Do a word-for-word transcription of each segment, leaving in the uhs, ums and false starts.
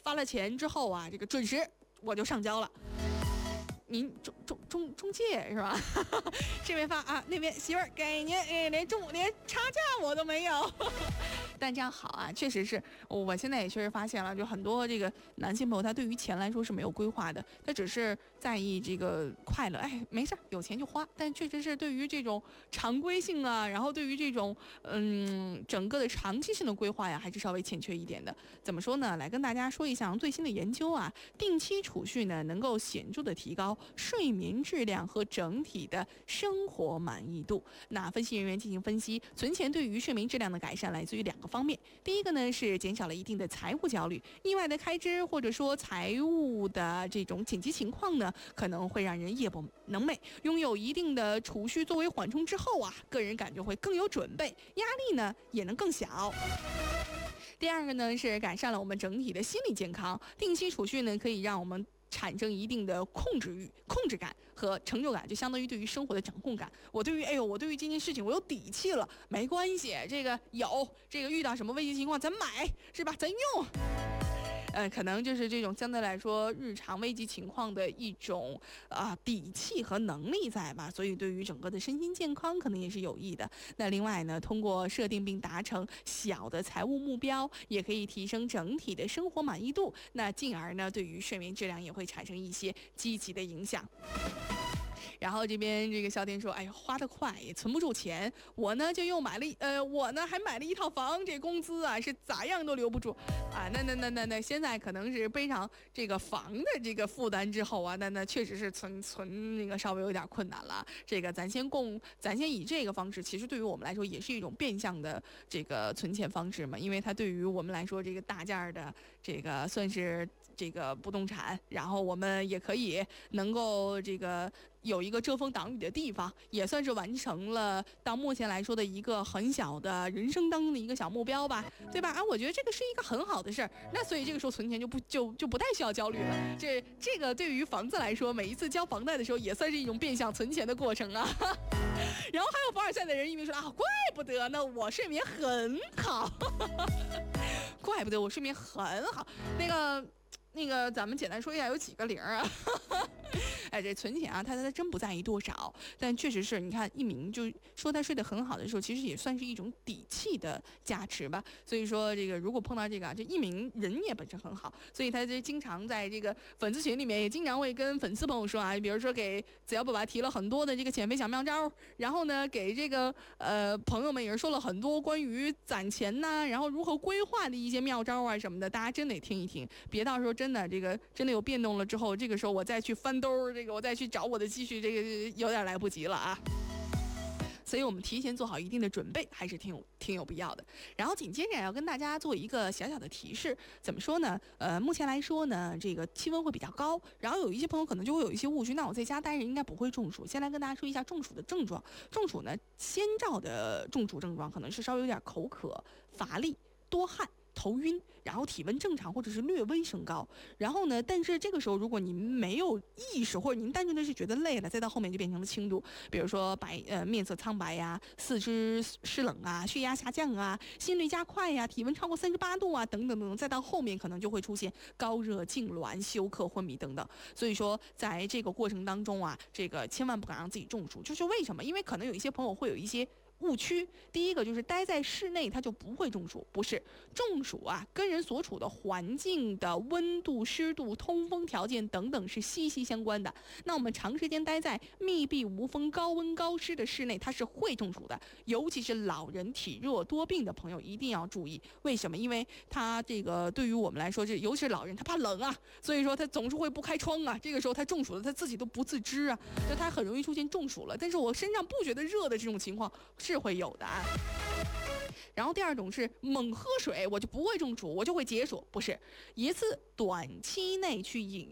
发了钱之后啊，这个准时我就上交了。您中中中中介是吧？这边发啊，那边媳妇儿给您，哎，连中连差价我都没有。但这样好啊，确实是我现在也确实发现了，就很多这个男性朋友他对于钱来说是没有规划的，他只是在意这个快乐，哎，没事有钱就花。但确实是对于这种常规性啊，然后对于这种嗯整个的长期性的规划呀，还是稍微欠缺一点的。怎么说呢？来跟大家说一项最新的研究啊，定期储蓄呢能够显著的提高睡眠质量和整体的生活满意度。那分析人员进行分析，存钱对于睡眠质量的改善来自于两个方面。第一个呢是减少了一定的财务焦虑，意外的开支或者说财务的这种紧急情况呢，可能会让人夜不能寐。拥有一定的储蓄作为缓冲之后啊，个人感觉会更有准备，压力呢也能更小。第二个呢是改善了我们整体的心理健康，定期储蓄呢可以让我们产生一定的控制欲、控制感和成就感，就相当于对于生活的掌控感。我对于哎呦，我对于这件事情我有底气了，没关系，这个有这个遇到什么危机情况咱买是吧？咱用。呃，可能就是这种相对来说日常危机情况的一种啊、呃、底气和能力在吧，所以对于整个的身心健康可能也是有益的。那另外呢，通过设定并达成小的财务目标，也可以提升整体的生活满意度，那进而呢，对于睡眠质量也会产生一些积极的影响。然后这边这个小店说，哎呀，花得快也存不住钱，我呢就又买了呃我呢还买了一套房，这工资啊是咋样都留不住啊。那那那那那现在可能是背上这个房的这个负担之后啊，那那确实是存存那个稍微有点困难了。这个咱先供咱先以这个方式，其实对于我们来说也是一种变相的这个存钱方式嘛，因为它对于我们来说这个大件的这个算是这个不动产，然后我们也可以能够这个有一个遮风挡雨的地方，也算是完成了到目前来说的一个很小的人生当中的一个小目标吧，对吧？啊，我觉得这个是一个很好的事儿。那所以这个时候存钱就不就就不太需要焦虑了。这这个对于房子来说，每一次交房贷的时候也算是一种变相存钱的过程啊。然后还有凡尔赛的人因为说啊，怪不得呢，我睡眠很好，怪不得我睡眠很好。那个。那个咱们简单说一下有几个零啊。哎，这存钱啊，他他真不在意多少，但确实是你看一鸣就说他睡得很好的时候，其实也算是一种底气的加持吧。所以说这个如果碰到这个啊，这一鸣人也本身很好，所以他就经常在这个粉丝群里面也经常会跟粉丝朋友说啊，比如说给子瑶爸爸提了很多的这个减肥小妙招，然后呢给这个呃朋友们也是说了很多关于攒钱呐、啊，然后如何规划的一些妙招啊什么的，大家真得听一听，别到时候真的这个真的有变动了之后，这个时候我再去翻兜，这个我再去找我的积蓄，这个有点来不及了啊。所以我们提前做好一定的准备还是挺有挺有必要的。然后紧接着要跟大家做一个小小的提示，怎么说呢？呃，目前来说呢，这个气温会比较高，然后有一些朋友可能就会有一些误区，那我在家待着应该不会中暑。先来跟大家说一下中暑的症状。中暑呢，先兆的中暑症状可能是稍微有点口渴、乏力、多汗。头晕，然后体温正常或者是略微升高，然后呢，但是这个时候如果您没有意识，或者您单纯的是觉得累了，再到后面就变成了轻度，比如说白呃面色苍白呀、四肢湿冷啊、血压下降啊、心率加快呀、体温超过三十八度啊等等等等，再到后面可能就会出现高热、痉挛、休克、昏迷等等。所以说，在这个过程当中啊，这个千万不敢让自己中暑。就是为什么？因为可能有一些朋友会有一些误区。第一个就是待在室内它就不会中暑，不是，中暑啊跟人所处的环境的温度、湿度、通风条件等等是息息相关的。那我们长时间待在密闭无风、高温高湿的室内，它是会中暑的，尤其是老人、体弱多病的朋友一定要注意。为什么？因为他这个对于我们来说，这尤其是老人，他怕冷啊，所以说他总是会不开窗啊，这个时候他中暑了，他自己都不自知啊，就他很容易出现中暑了。但是我身上不觉得热的这种情况是会有的啊。然后第二种是猛喝水，我就不会中暑，我就会解暑，不是，一次短期内去饮用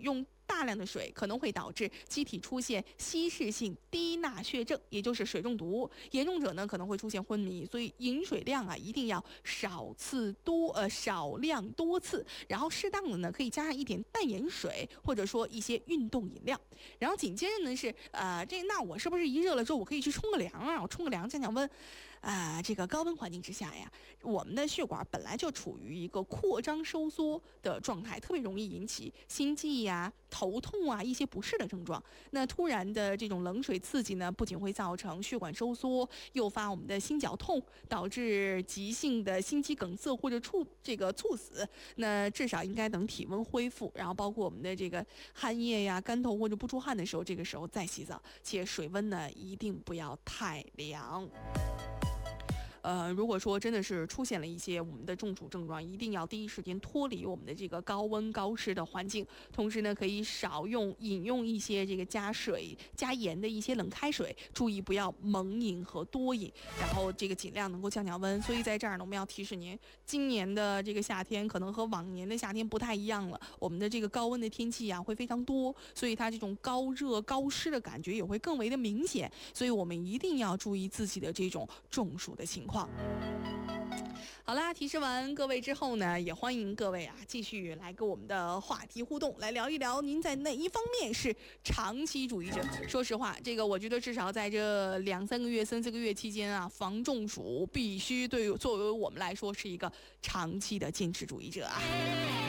大量的水可能会导致机体出现稀释性低钠血症，也就是水中毒。严重者呢可能会出现昏迷，所以饮水量啊一定要少次多呃少量多次，然后适当的呢可以加上一点淡盐水，或者说一些运动饮料。然后紧接着呢是呃这那我是不是一热了之后我可以去冲个凉啊？我冲个凉降降温。啊、呃，这个高温环境之下呀，我们的血管本来就处于一个扩张收缩的状态，特别容易引起心悸呀、头痛啊一些不适的症状。那突然的这种冷水刺激呢，不仅会造成血管收缩，诱发我们的心绞痛，导致急性的心肌梗塞或者猝这个猝死。那至少应该等体温恢复，然后包括我们的这个汗液呀、干头或者不出汗的时候，这个时候再洗澡，且水温呢一定不要太凉。呃，如果说真的是出现了一些我们的中暑症状，一定要第一时间脱离我们的这个高温高湿的环境，同时呢，可以少用饮用一些这个加水加盐的一些冷开水，注意不要猛饮和多饮，然后这个尽量能够降降温。所以在这儿呢，我们要提示您，今年的这个夏天可能和往年的夏天不太一样了，我们的这个高温的天气啊会非常多，所以它这种高热高湿的感觉也会更为的明显，所以我们一定要注意自己的这种中暑的情况。好啦，提示完各位之后呢，也欢迎各位啊继续来跟我们的话题互动，来聊一聊您在哪一方面是长期主义者。说实话，这个我觉得至少在这两三个月、三四个月期间啊，防中暑必须对作为我们来说是一个长期的坚持主义者啊。